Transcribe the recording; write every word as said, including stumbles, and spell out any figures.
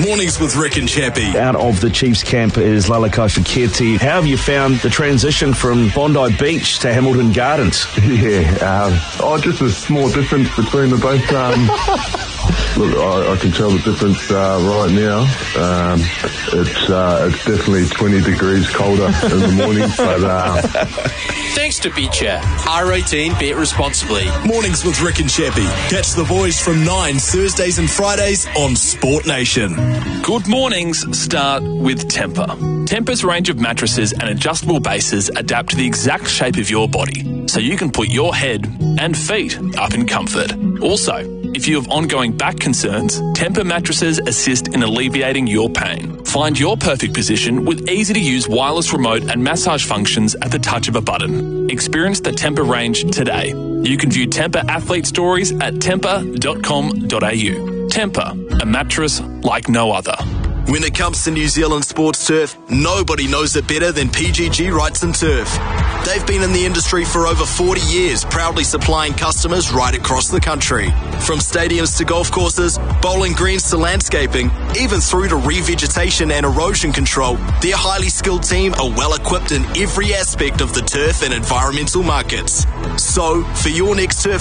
Mornings with Rick and Chappie. Out of the Chiefs camp is Lalako Feketi. How have you found the transition from Bondi Beach to Hamilton Gardens? Yeah, um, oh, just a small difference between the both. Um, look, I, I can tell the difference uh, right now. Um, it's uh, it's definitely twenty degrees colder in the morning, but. Uh, Thanks to BetChat. R eighteen, bet responsibly. Mornings with Rick and Chappie. Catch the boys from nine Thursdays and Fridays on Sport Nation. Good mornings start with Tempur. Tempur's range of mattresses and adjustable bases adapt to the exact shape of your body, so you can put your head and feet up in comfort. Also, if you have ongoing back concerns, Tempur mattresses assist in alleviating your pain. Find your perfect position with easy-to-use wireless remote and massage functions at the touch of a button. Experience the Tempur range today. You can view Tempur athlete stories at tempur dot com dot a u. Tempur, a mattress like no other. When it comes to New Zealand sports turf, nobody knows it better than P G G Wrights and Turf. They've been in the industry for over forty years, proudly supplying customers right across the country. From stadiums to golf courses, bowling greens to landscaping, even through to revegetation and erosion control, their highly skilled team are well equipped in every aspect of the turf and environmental markets. So, for your next turf